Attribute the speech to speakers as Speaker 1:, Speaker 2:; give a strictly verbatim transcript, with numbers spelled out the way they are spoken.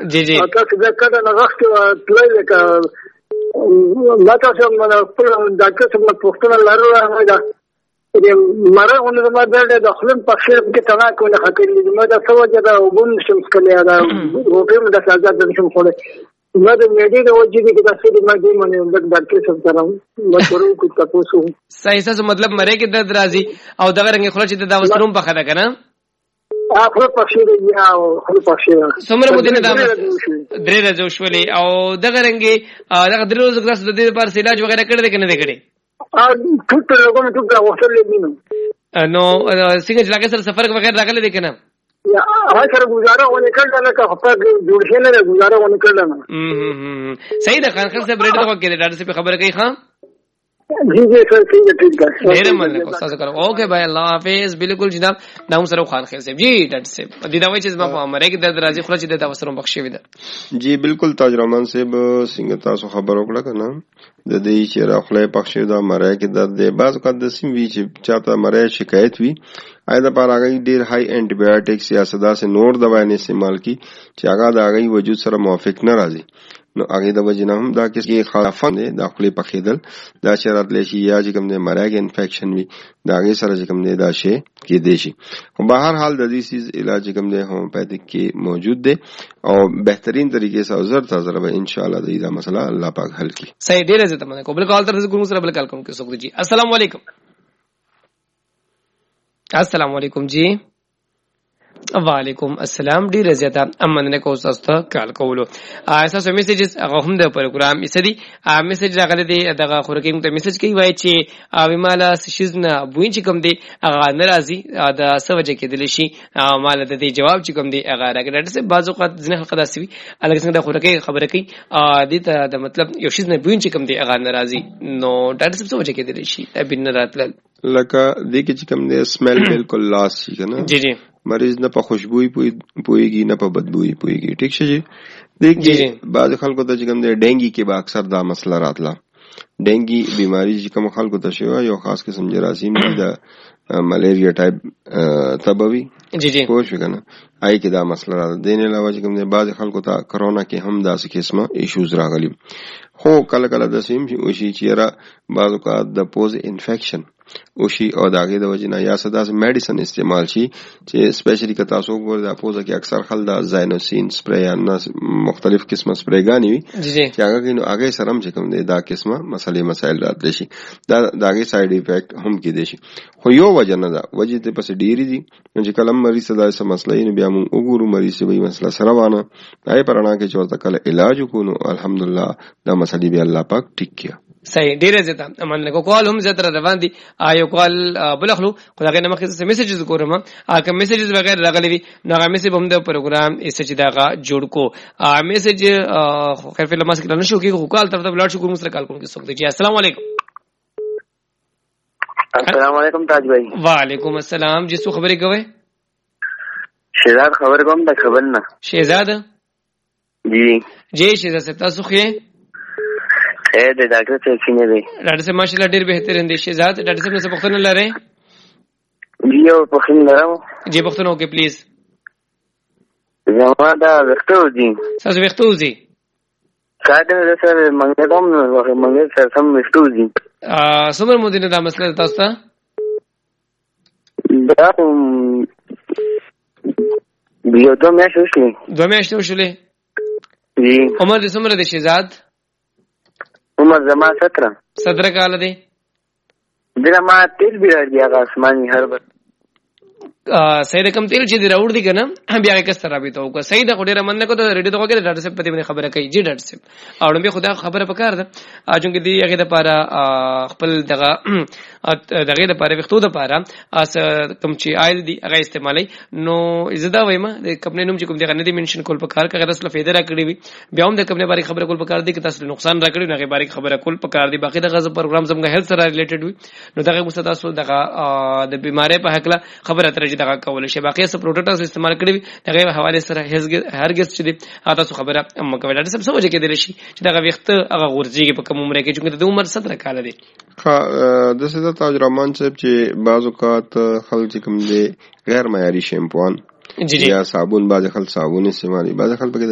Speaker 1: جی جی
Speaker 2: تاسو دا کله نه وخت تللی که ما تاسو مله خپل ډاکټر څخه پوښتنه لرله دا مره اون ما د داخلن پخیر کې تنا کوله خاطر ما دا سوجه دا وبون شمس کله دا روټیم د ساجد د شم خوله ما د میډي د وجې کې تاسو د ما دې منه د ډاکټر څخه سره ما ورو کو تاسو
Speaker 1: صحیح څه مطلب مره کې درد راځي او دغه رنګ خلک چې دا وسروم په خره کنه
Speaker 2: اخر پخیر یا خپل پخیر
Speaker 1: څومره مو دې نه دا درې ورځې شولې او دغه رنګ دغه درې ورځې کلاس د دې لپاره علاج وغیرہ کړی کنه دې کړی
Speaker 2: ا ټوټ لګون ټوټ راوستل دي نو
Speaker 1: نو څنګه ځلاګه سره سفر وغیرہ راغلی دی کنه
Speaker 2: یا هغه سره گزاره ونه کړل نه که خپل جوړ شي نه گزاره ونه کړل نه
Speaker 1: صحیح ده خان خان صاحب ریډ دغه کې ډاکټر صاحب خبره کوي خان
Speaker 2: جی جی سر ٹھیک ہے ٹھیک ہے
Speaker 1: ډیر مننه کو تاسو کرو اوکے بھائی الله حافظ بالکل جناب نام سره خان خیر صاحب جی ډاکټر صاحب دې دا وایي چې ما په امره کې درد راځي خو چې د تاسو سره بخښوي ده
Speaker 3: جی بالکل تاج رحمان صاحب څنګه تاسو خبر وکړه کنه د دې چې راخله بخښوي دا امره کې درد دی بعض وخت د سیم وی چې چاته امره شکایت وي ایدا پر هغه ډیر هاي انټي بایوټکس یا صدا سے نور دوايانې استعمال کی چې هغه د هغه وجود سره موافق نه راځي نو هغه د وجې نه هم دا کې خلافان دي داخلي پخېدل دا شرط لشي یا چې کوم د مرګ انفیکشن وي دا هغه سره چې کوم دی دا شي کې دی شي خو به هر حال د دې سیز علاج کوم دی هومیوپیتھک کې موجود دی او بهترین طریقې سره زر تاسو به ان شاء الله دا مسله الله پاک حل کړي
Speaker 1: صحیح ډیر زه تمنه کوم بل کال تر ګورم سره بل کال کوم کې سوګ جی السلام علیکم السلام علیکم جی وعلیکم السلام ډیر زیاته امنه کو تاسو ته کال کولو اساسه میسیجز هغه هم د پروګرام اسدي میسیج راغلی دی دغه خورکې ته میسیج کوي وای چې ویمالا سشیزنه بوین چې کوم دی هغه ناراضي د سوجه کې دلی شي مال د دې جواب چې کوم دی هغه راګډ څه بازو قد ځنه خلق داسي الګ څنګه د خورکې خبره کوي د ته د مطلب یو شیزنه بوین چې کوم دی هغه ناراضي نو ډاکټر صاحب سوجه کې دلی شي ابن راتل
Speaker 3: لکه دې کې چې کوم دی سمیل بالکل لاس شي کنه
Speaker 1: جی جی
Speaker 3: مریض نه په خوشبوئی پويږي نه په بدبوئی پويږي ٹھیک شي دیکھیے بعض خلکو ته چې کوم دی ډینګي کې به اکثر دا مسله راتله ډینګي بیماری چې کوم خلکو ته شوی یو خاص قسم جراثیم دی د ملیریا ټایپ تبوي
Speaker 1: جی جی
Speaker 3: کوم شي کنه آی کې دا مسله راځي دینه علاوه چې کوم دی بعض خلکو ته کرونا کې هم داسې قسمه ایشوز راغلي خو کله کله د سیم او شي چې را بعض اوقات د پوز انفیکشن او شي او داګه د وجنه یا صدا سے میډیسن استعمال شي چې سپیشلی که تاسو ګور د پوزه کې اکثر خل د زاینوسین سپری یا مختلف قسمه سپریګانی وي چې هغه کې نو هغه سره هم چې کوم دی دا قسمه مسلې مسائل راتلی شي دا داګه سایډ افیکټ هم کې دي شي خو یو وجه نه دا وجه ته پس ډیری دي چې کلم مریض دا سم مسلې نو بیا موږ وګورو مریض به مسله سره وانه دای پرانا کې چورته کله علاج کو نو الحمدلله دا مسلې به الله پاک ټیک کیا
Speaker 1: صحیح ډیره زیاته امن کو کال هم زیاتره روان دي آیو کال بلخلو خدای نه مخکې څه میسیجز کوم اګه میسیجز وغیرہ راغلي وي نو هغه میسیج هم د پروګرام ایس چې داغه جوړ کو میسیج خیر په لمس کې نه شو کې کال طرف ته بلاد شو کوم سره کال کوم کې سوګ دي السلام علیکم
Speaker 4: السلام علیکم تاج بھائی
Speaker 1: وعلیکم السلام جی سو خبرې کوي
Speaker 4: شهزاد خبر کوم د خبر نه
Speaker 1: شهزاد
Speaker 4: جی
Speaker 1: جی شهزاد تاسو خو
Speaker 4: اے د ډاکټر څخه څنګه دی
Speaker 1: ډاکټر صاحب ماشاءالله ډیر بهتر اندي شهزاد ډاکټر صاحب څه پوښتنه لرئ
Speaker 4: جی یو پوښتنه لرم
Speaker 1: جی پوښتنه وکړئ پلیز
Speaker 4: زما دا وختو دي
Speaker 1: تاسو وختو دي
Speaker 4: ساده ده سره منګه کوم نو منګه سره سم وختو دي
Speaker 1: ا څومره مو دینه دا مسله تاسو ته
Speaker 4: دا بیا دوه میاشتې وشلې
Speaker 1: دوه میاشتې وشلې
Speaker 4: جی
Speaker 1: عمر دې څومره دی شهزاد
Speaker 4: عمر زما سترہ
Speaker 1: سترہ کال دی
Speaker 4: دغه ما تیل بیره دی هغه اسماني هر بر
Speaker 1: سید کم تیل چې دی راوړ دی کنه بیا کس تر رابطه او سید غډه رمنه کو ته ریډیو ته کوګه ډاکټر صاحب په دې خبره کوي جی ډاکټر صاحب او نو به خدا خبره پکار ده اجون کې دی هغه د پاره خپل دغه دغه د پاره وختو د پاره اس کم چې آیل دی هغه استعمالي نو زدا وایم د کمپنی نوم چې کوم دغه نه دی منشن کول پکار کغه رسله فایده را کړی وي بیا هم د کمپنی باره خبره کول پکار دی چې تاسو نقصان را کړی نه هغه باره خبره کول پکار دی باقي دغه پروګرام زموږ هیلث سره ریلیټډ وي نو دغه مستدا تاسو دغه د بیماری په حق لا خبره ترې دغه کول شي باقي څه پروډکټس استعمال کړی دغه حواله سره هرګز چې دی تاسو خبره ام کوي ډاکټر صاحب سمجه کې دی شي چې دغه وخت هغه غورځيږي په کوم عمر کې چې د عمر سترہ کال دی
Speaker 3: ها د سیده تاج رحمان صاحب چې بعض اوقات خلک کوم دی غیر معیاري شیمپوان
Speaker 1: جی جی
Speaker 3: یا صابون بعض خلک صابون استعمالي بعض خلک